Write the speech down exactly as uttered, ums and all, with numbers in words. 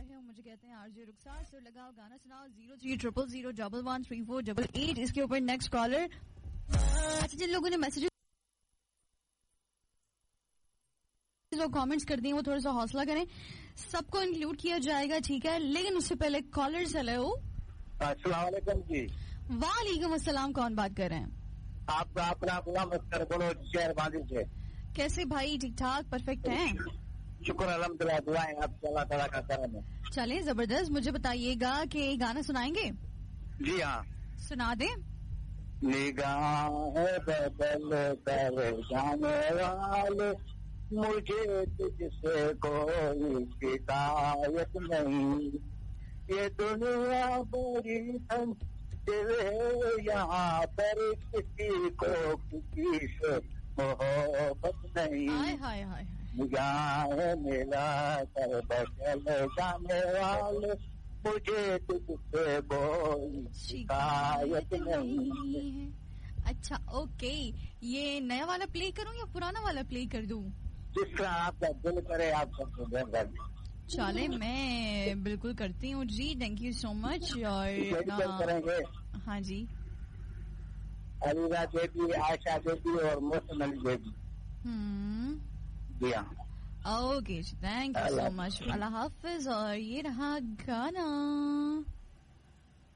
ہیں اور مجھے کہتے ہیں آر جے رخسار سر لگاؤ گانا سناؤ zero three triple zero double one three four double eight. اس کے اوپر نیکسٹ کالر. اچھا جن لوگوں نے میسج لوگ کامنٹس کر دیے وہ تھوڑا سا حوصلہ کریں, سب کو انکلوڈ کیا جائے گا ٹھیک ہے, لیکن اس سے پہلے کالرز. ہیلو السلام علیکم جی. وعلیکم السلام, کون بات کر رہے ہیں؟ آپ کا اپنا غلام اختر بولو شہر باندھی سے. کیسے بھائی, ٹھیک ٹھاک پرفیکٹ ہیں؟ شکر الحمدللہ, دعائیں آپ سے اللہ تعالیٰ کا کرم ہے. چلیں زبردست, مجھے بتائیے گا کہ گانا سنائیں گے؟ جی ہاں سنا دیں. نگاہ بدل کر جانے والے مجھے تجھ سے کوئی شکایت نہیں, یہ دنیا بری تھم یہاں پر کسی کو کسی سے محبت نہیں. ہائے ہائے ہائے, نگاہ ملا کر بدل جانے والے مجھے تجھ سے کوئی شکایت نہیں. اچھا اوکے, یہ نیا والا پلے کروں یا پرانا والا پلے کر دوں؟ جس طرح آپ کا دل کرے آپ سب کو. چلے میں بالکل کرتی ہوں جی, تھینک یو سو مچ. اور کریں گے ہاں جی, علیرا بیبی, عائشہ بیبی اور محسن علی بیبی. ہوں جی ہاں اوکے, تھینک یو سو مچ, اللہ حافظ. اور یہ رہا گانا.